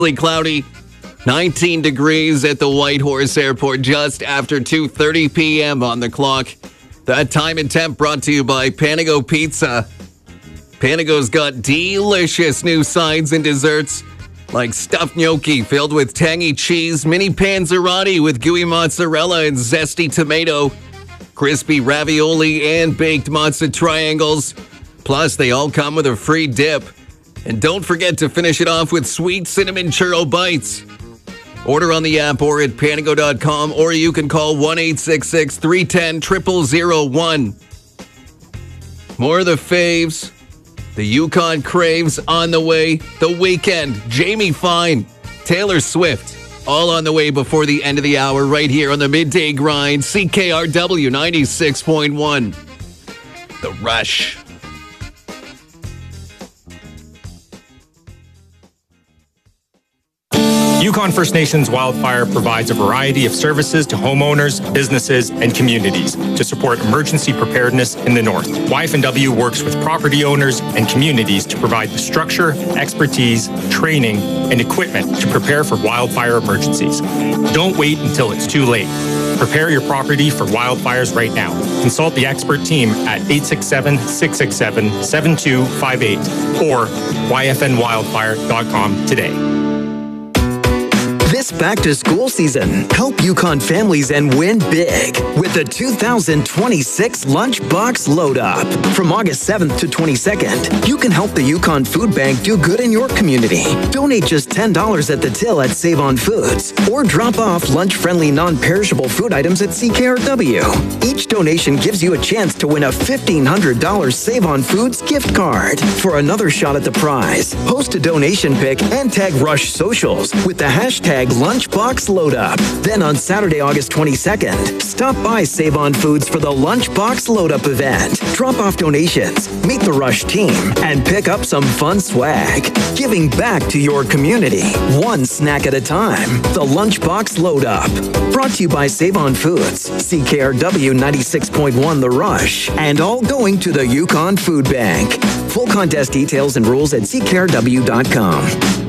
Cloudy. 19 degrees at the Whitehorse Airport just after 2:30 p.m. on the clock. That time and temp brought to you by Panago Pizza. Panago's got delicious new sides and desserts like stuffed gnocchi filled with tangy cheese, mini panzerotti with gooey mozzarella and zesty tomato, crispy ravioli and baked mozza triangles. Plus, they all come with a free dip. And don't forget to finish it off with sweet cinnamon churro bites. Order on the app or at panago.com, or you can call 1-866-310-0001. More of the faves. The Yukon Craves on the way. The Weekend. Jamie Fine. Taylor Swift. All on the way before the end of the hour right here on the Midday Grind. CKRW 96.1. The Rush. Yukon First Nations Wildfire provides a variety of services to homeowners, businesses, and communities to support emergency preparedness in the north. YFNW works with property owners and communities to provide the structure, expertise, training, and equipment to prepare for wildfire emergencies. Don't wait until it's too late. Prepare your property for wildfires right now. Consult the expert team at 867-667-7258 or yfnwildfire.com today. This back-to-school season, help Yukon families and win big with the 2026 Lunchbox Load Up. From August 7th to 22nd, you can help the Yukon Food Bank do good in your community. Donate just $10 at the till at Save On Foods, or drop off lunch-friendly, non-perishable food items at CKRW. Each donation gives you a chance to win a $1,500 Save On Foods gift card. For another shot at the prize, post a donation pic and tag Rush Socials with the hashtag Lunchbox Load Up. Then on Saturday, August 22nd, stop by Save On Foods for the Lunchbox Load Up event. Drop off donations, meet the Rush team, and pick up some fun swag. Giving back to your community, one snack at a time. The Lunchbox Load Up. Brought to you by Save On Foods, CKRW 96.1 The Rush, and all going to the Yukon Food Bank. Full contest details and rules at ckrw.com.